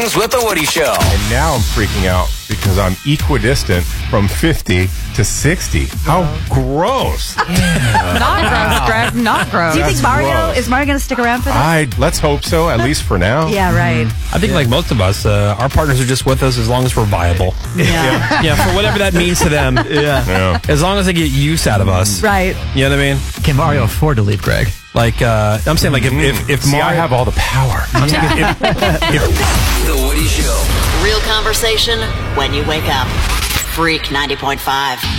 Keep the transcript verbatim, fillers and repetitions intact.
Mornings with the Woody Show. And now I'm freaking out because I'm equidistant from fifty to sixty. How gross. Not gross, Greg. Not gross. Do you think That's Mario, gross. is Mario going to stick around for that? I let's hope so, at least for now. Yeah, right. I think, like most of us, uh, our partners are just with us as long as we're viable. Yeah. Yeah, for whatever that means to them. Yeah. Yeah. As long as they get use out of us. Right. You know what I mean? Can Mario afford to leave Greg? Like, uh, I'm saying, like, if, if, if See, Mario... I have all the power. I'm saying if, if, The Woody Show. Real conversation when you wake up. Freak ninety point five.